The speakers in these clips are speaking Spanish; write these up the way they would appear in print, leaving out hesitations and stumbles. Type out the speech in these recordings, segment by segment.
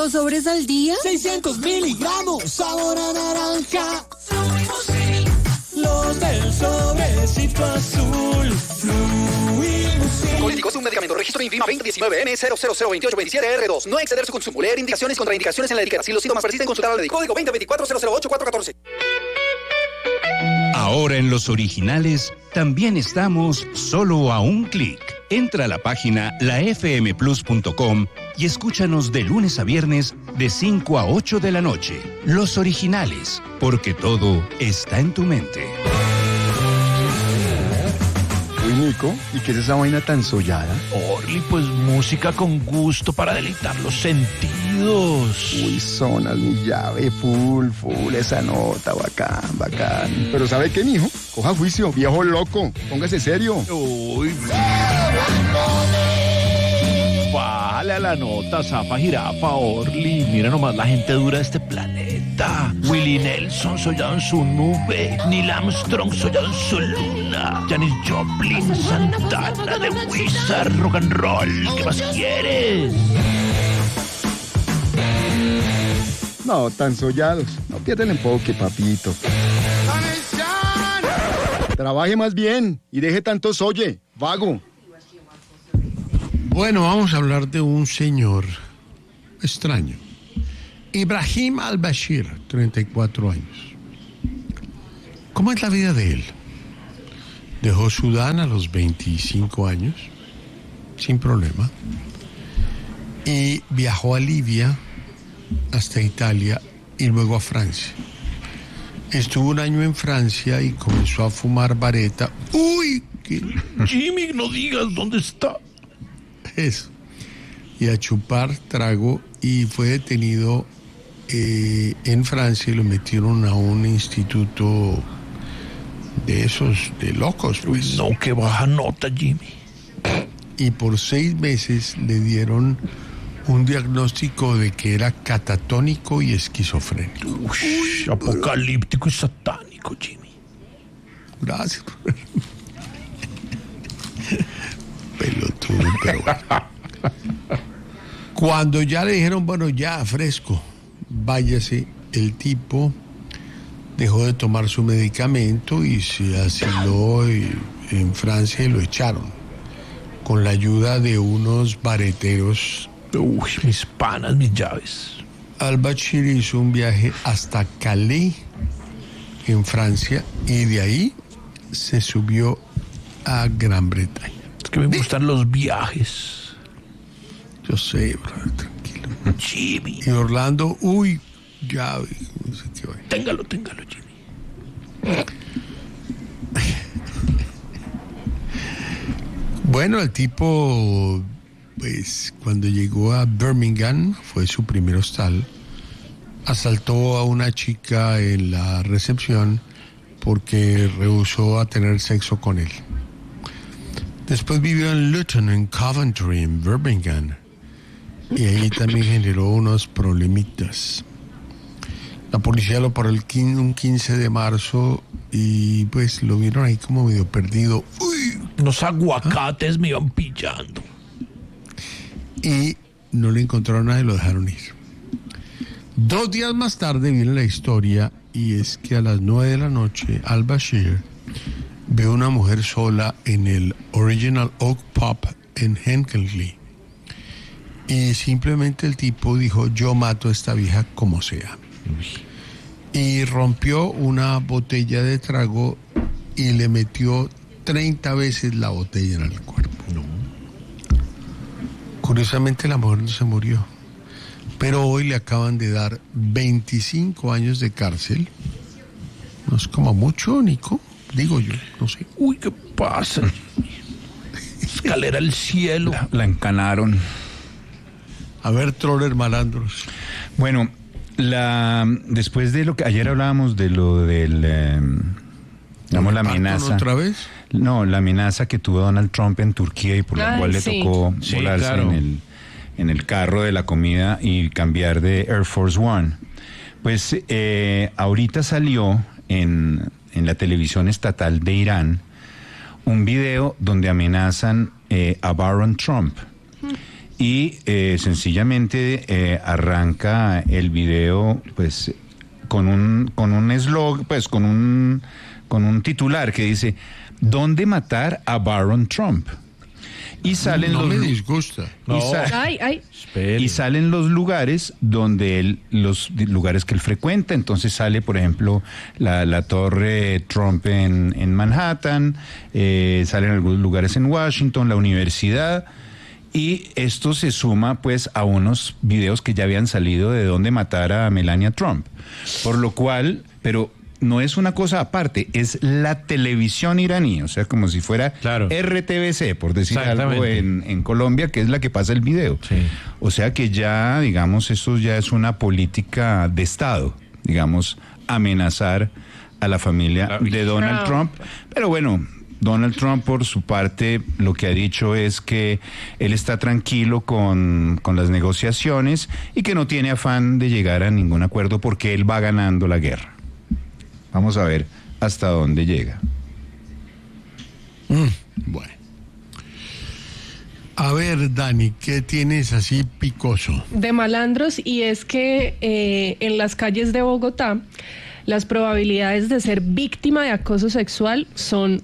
¿5 sobres al día? 600 miligramos, sabor a naranja. Los del sobrecito azul. Fluimucil. Políticos, un medicamento. Registro INVIMA 2019-N0002827R2. No exceder su consumo. Leer indicaciones, contraindicaciones en la etiqueta. Si los síntomas persisten, consultar al médico. Código 2024-008414. Ahora en Los Originales también estamos solo a un clic. Entra a la página lafmplus.com y escúchanos de lunes a viernes de 5 a 8 de la noche. Los Originales, porque todo está en tu mente. Uy, Nico, ¿y qué es esa vaina tan sollada? Orly, pues música con gusto para deleitar los sentidos. Uy, sonas mi llave, full, esa nota, bacán. Pero ¿sabe qué, mijo? Coja juicio, viejo loco, póngase serio. Uy, bájale a la nota, zafa, jirafa, Orly. Mira nomás la gente dura de este planeta. Willie Nelson sollado en su nube, Neil Armstrong sollado en su luna, Janis Joplin, Santana, The Wizard, rock and roll. ¿Qué más quieres? No, tan sollados. No pierden enfoque, papito. Trabaje más bien y deje tanto solle, vago. Bueno, vamos a hablar de un señor extraño. Ibrahim al-Bashir, 34 años. ¿Cómo es la vida de él? Dejó Sudán a los 25 años, sin problema, y viajó a Libia hasta Italia y luego a Francia. Estuvo un año en Francia y comenzó a fumar vareta. ¡Uy! Jimmy, no digas dónde está. Eso. Y a chupar trago, y fue detenido en Francia y lo metieron a un instituto de esos, de locos, pues. No, qué baja nota, Jimmy. Y por 6 meses le dieron un diagnóstico de que era catatónico y esquizofrénico. Uy, apocalíptico y satánico, Jimmy. Gracias. Pelotudo, pero bueno. Cuando ya le dijeron, bueno, ya, fresco, váyase, el tipo dejó de tomar su medicamento y se asiló en Francia y lo echaron con la ayuda de unos bareteros. Uy, mis panas, mis llaves. Al-Bashir hizo un viaje hasta Calais, en Francia, y de ahí se subió a Gran Bretaña. Es que me gustan los viajes. Yo sé, brother, tranquilo. Jimmy. Y Orlando, uy, ya, no sé qué va. Téngalo, Jimmy. Bueno, el tipo, pues, cuando llegó a Birmingham, fue su primer hostal, asaltó a una chica en la recepción porque rehusó a tener sexo con él. Después vivió en Luton, en Coventry, en Birmingham, y ahí también generó unos problemitas. La policía lo paró un 15 de marzo y pues lo vieron ahí como medio perdido. ¡Uy! Unos aguacates me iban pillando. Y no le encontraron nada y lo dejaron ir. 2 días más tarde viene la historia, y es que a las 9 de la noche Al-Bashir ve a una mujer sola en el Original Oak Pub en Hinckley. Y simplemente el tipo dijo, yo mato a esta vieja como sea. Y rompió una botella de trago y le metió 30 veces la botella en el cuerpo. No. Curiosamente la mujer no se murió, pero hoy le acaban de dar 25 años de cárcel. No es como mucho, Nico, digo yo, no sé. Uy, ¿qué pasa? Escalera al cielo. La encanaron. A ver, Troller Malandros. Bueno, después de lo que ayer hablábamos de lo del, digamos, la amenaza. ¿Otra vez? No, la amenaza que tuvo Donald Trump en Turquía y por la cual le tocó volarse claro, en el carro de la comida y cambiar de Air Force One. Pues ahorita salió en la televisión estatal de Irán un video donde amenazan a Barron Trump. y sencillamente arranca el video pues con un eslogan, pues con un titular que dice ¿Dónde matar a Baron Trump? Y salen no me disgusta. Y salen los lugares donde los lugares que él frecuenta. Entonces sale, por ejemplo, la torre Trump en Manhattan, salen algunos lugares en Washington, la universidad. Y esto se suma pues a unos videos que ya habían salido de dónde matar a Melania Trump. Por lo cual, pero no es una cosa aparte, es la televisión iraní, o sea, como si fuera RTBC, por decir algo, en Colombia, que es la que pasa el video. Sí. O sea que ya, digamos, eso ya es una política de Estado, digamos, amenazar a la familia de Donald Trump. Pero bueno, Donald Trump, por su parte, lo que ha dicho es que él está tranquilo con las negociaciones y que no tiene afán de llegar a ningún acuerdo porque él va ganando la guerra. Vamos a ver hasta dónde llega. Bueno. A ver, Dani, ¿qué tienes así picoso? De malandros, y es que en las calles de Bogotá las probabilidades de ser víctima de acoso sexual son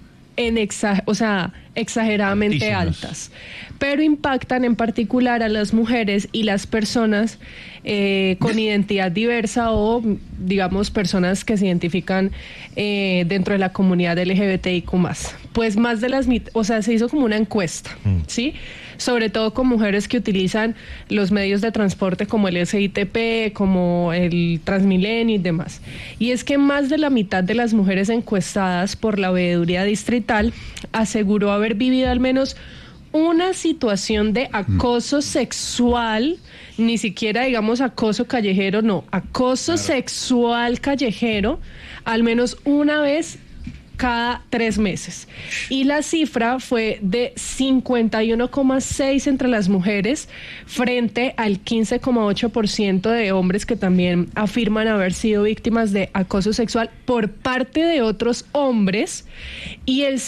exageradamente altas, pero impactan en particular a las mujeres y las personas con identidad diversa o, digamos, personas que se identifican dentro de la comunidad LGBTIQ+. Pues más de las se hizo como una encuesta, ¿sí? Sobre todo con mujeres que utilizan los medios de transporte como el SITP, como el Transmilenio y demás. Y es que más de la mitad de las mujeres encuestadas por la veeduría distrital aseguró haber vivido al menos una situación de acoso sexual, ni siquiera digamos acoso callejero, no, acoso sexual callejero, al menos una vez cada 3 meses. Y la cifra fue de 51,6 entre las mujeres frente al 15,8% de hombres que también afirman haber sido víctimas de acoso sexual por parte de otros hombres, y el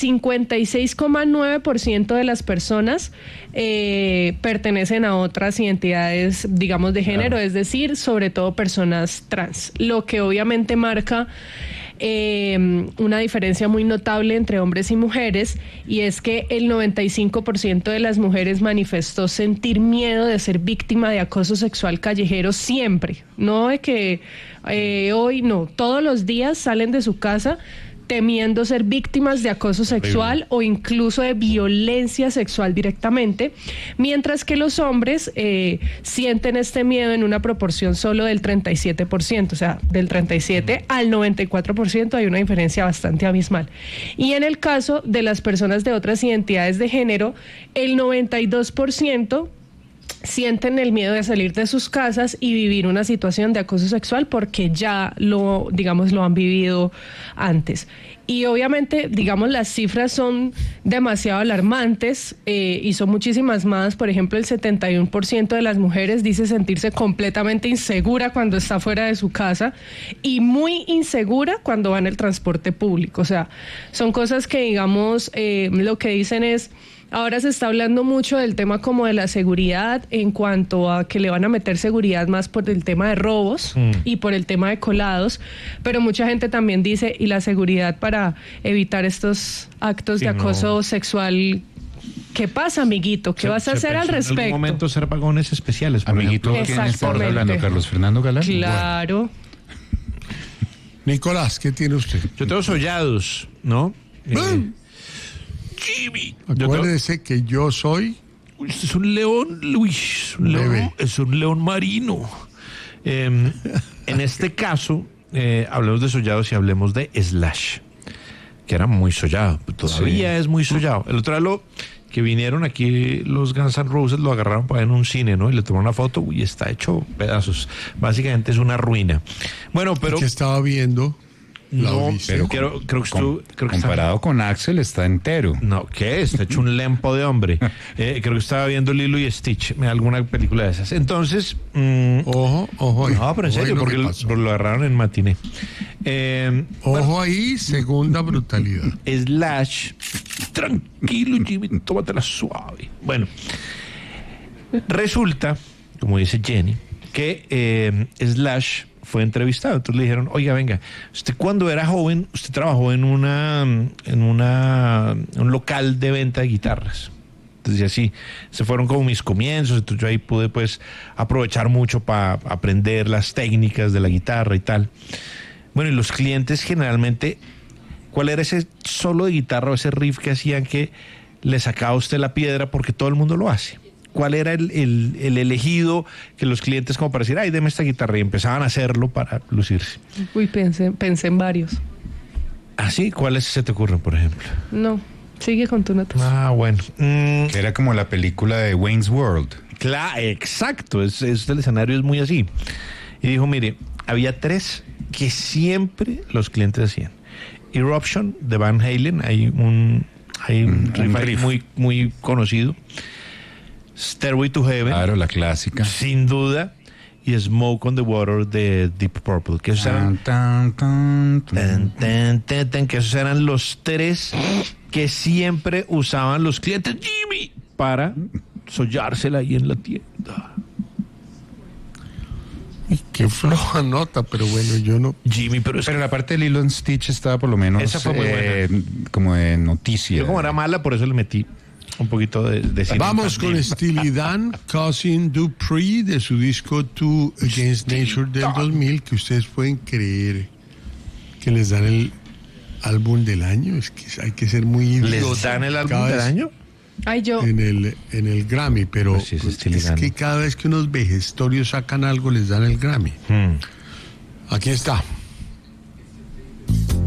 56,9% de las personas pertenecen a otras identidades, digamos, de género, es decir, sobre todo personas trans, lo que obviamente marca una diferencia muy notable entre hombres y mujeres, y es que el 95% de las mujeres manifestó sentir miedo de ser víctima de acoso sexual callejero siempre, no de que hoy no, todos los días salen de su casa temiendo ser víctimas de acoso sexual o incluso de violencia sexual directamente, mientras que los hombres sienten este miedo en una proporción solo del 37%, o sea, del 37 al 94% hay una diferencia bastante abismal. Y en el caso de las personas de otras identidades de género, el 92% sienten el miedo de salir de sus casas y vivir una situación de acoso sexual porque ya lo han vivido antes. Y obviamente, digamos, las cifras son demasiado alarmantes y son muchísimas más. Por ejemplo, el 71% de las mujeres dice sentirse completamente insegura cuando está fuera de su casa y muy insegura cuando va en el transporte público. O sea, son cosas que, digamos, lo que dicen es: ahora se está hablando mucho del tema como de la seguridad en cuanto a que le van a meter seguridad más por el tema de robos y por el tema de colados, pero mucha gente también dice, ¿y la seguridad para evitar estos actos de acoso sexual? ¿Qué pasa, amiguito? ¿Qué vas a hacer al respecto? En algún momento ser vagones especiales. Amiguito, ¿quién está hablando? ¿Carlos Fernando Galán? Claro. Bueno. Nicolás, ¿qué tiene usted? Yo tengo sollados, ¿no? Jimmy. Acuérdese que yo soy... Este es un león, Luis. Es un león marino. En este caso, hablemos de sollados y hablemos de Slash, que era muy sollado. Todavía es muy sollado. El otro día que vinieron aquí los Guns N' Roses, lo agarraron para en un cine, ¿no? Y le tomaron una foto y está hecho pedazos. Básicamente es una ruina. Bueno, pero... ¿Qué estaba viendo? No, pero creo que comparado con Axel está entero. No, ¿qué? Está hecho un lempo de hombre. Creo que estaba viendo Lilo y Stitch, alguna película de esas. Entonces, ojo. No, pero en serio, porque lo agarraron en matiné. Ojo ahí, segunda brutalidad. Slash, tranquilo, Jimmy, tómatela suave. Bueno, Resulta, como dice Jenny, que Slash fue entrevistado. Entonces le dijeron, oiga, venga, usted cuando era joven, usted trabajó en un local de venta de guitarras. Entonces así, se fueron como mis comienzos, entonces yo ahí pude pues aprovechar mucho para aprender las técnicas de la guitarra y tal. Bueno, y los clientes generalmente, ¿cuál era ese solo de guitarra o ese riff que hacían que le sacaba a usted la piedra porque todo el mundo lo hace? ¿Cuál era el elegido que los clientes como para decir, ay, deme esta guitarra? Y empezaban a hacerlo para lucirse. Uy, pensé en varios. ¿Ah, sí? ¿Cuáles se te ocurren, por ejemplo? No, sigue con tu nota. Ah, bueno. Era como la película de Wayne's World. Claro, exacto. El escenario es muy así. Y dijo, mire, había 3 que siempre los clientes hacían. Eruption de Van Halen, hay un riff muy, muy conocido. Stairway to Heaven. Claro, la clásica. Sin duda. Y Smoke on the Water de Deep Purple. Que esos eran los 3 que siempre usaban los clientes Jimmy para sollársela ahí en la tienda. Qué floja nota, pero bueno, yo no. Jimmy, pero la parte de Lilo and Stitch estaba por lo menos. Esa fue muy buena. Como de noticia. Yo como era mala, por eso le metí un poquito de cine. Vamos con Steely Dan, Cousin Dupree, de su disco Two Against Nature del 2000, que ustedes pueden creer que les dan el álbum del año. Es que hay que ser muy idiota. ¿Les dan el álbum del año? Ay, yo. En el Grammy, pero Pues sí, es que cada vez que unos vejestorios sacan algo, les dan el Grammy. Aquí está.